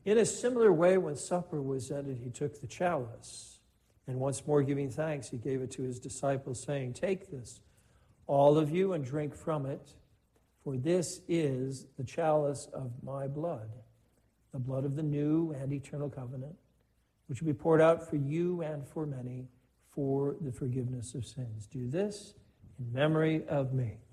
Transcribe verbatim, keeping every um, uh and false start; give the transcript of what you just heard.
In a similar way, when supper was ended, he took the chalice, and once more giving thanks, he gave it to his disciples, saying, "Take this, all of you, and drink from it, for this is the chalice of my blood, the blood of the new and eternal covenant, which will be poured out for you and for many for the forgiveness of sins. Do this in memory of me."